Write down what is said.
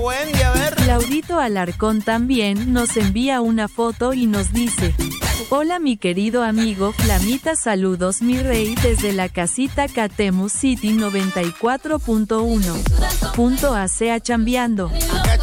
Wendy, a ver. Claudito Alarcón también nos envía una foto y nos dice: hola mi querido amigo Flamita, saludos mi rey desde la casita Catemu City 94.1.ac chambeando.